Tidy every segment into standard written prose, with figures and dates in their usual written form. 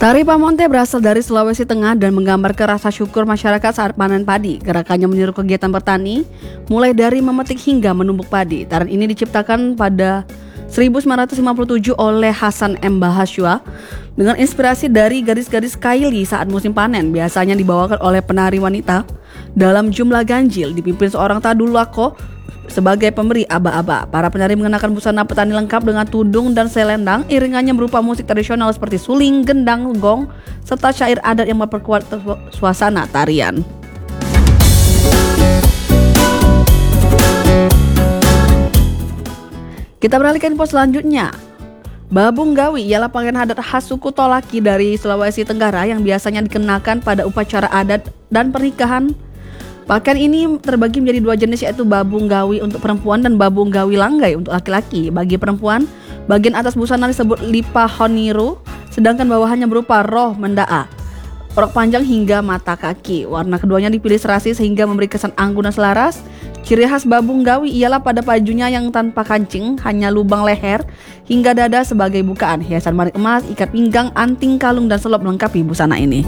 Tari Pamonte berasal dari Sulawesi Tengah dan menggambarkan rasa syukur masyarakat saat panen padi. Gerakannya meniru kegiatan bertani, mulai dari memetik hingga menumbuk padi. Tarian ini diciptakan pada 1957 oleh Hasan M. Bahaswa dengan inspirasi dari garis-garis kaili saat musim panen. Biasanya dibawakan oleh penari wanita dalam jumlah ganjil, dipimpin seorang tadulako sebagai pemberi aba-aba. Para penari mengenakan busana petani lengkap dengan tudung dan selendang. Iringannya berupa musik tradisional seperti suling, gendang, gong, serta syair adat yang memperkuat suasana tarian. Kita beralih ke info selanjutnya. Babung Gawi ialah pakaian adat khas suku Tolaki dari Sulawesi Tenggara yang biasanya dikenakan pada upacara adat dan pernikahan. Pakaian ini terbagi menjadi dua jenis, yaitu babung gawi untuk perempuan dan babung gawi langgai untuk laki-laki. Bagi perempuan, bagian atas busana disebut lipa honiru, sedangkan bawahannya berupa roh mendaa, rok panjang hingga mata kaki. Warna keduanya dipilih serasi sehingga memberi kesan anggun dan selaras. Ciri khas babung gawi ialah pada bajunya yang tanpa kancing, hanya lubang leher hingga dada sebagai bukaan. Hiasan manik emas, ikat pinggang, anting, kalung, dan selop melengkapi busana ini.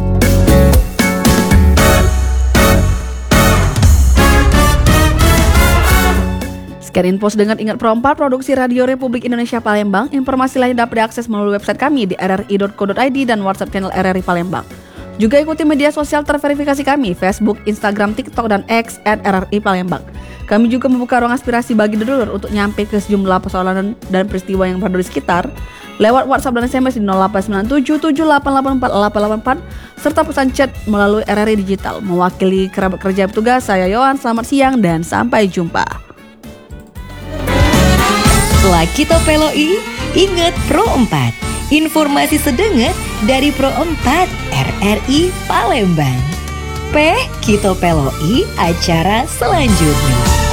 Sekian info dengan Ingat Pro 4, produksi Radio Republik Indonesia Palembang. Informasi lain dapat diakses melalui website kami di rri.co.id dan WhatsApp channel RRI Palembang. Juga ikuti media sosial terverifikasi kami, Facebook, Instagram, TikTok, dan X @RRI Palembang. Kami juga membuka ruang aspirasi bagi dulur untuk nyampe ke sejumlah persoalan dan peristiwa yang berada di sekitar lewat WhatsApp dan SMS di 089778848884 serta pesan chat melalui RRI Digital. Mewakili kerabat kerja petugas, saya Yohan. Selamat siang dan sampai jumpa. Setelah kita peloi, ingat Pro 4. Informasi sedenget dari Pro 4 RRI Palembang. Kita peloi acara selanjutnya.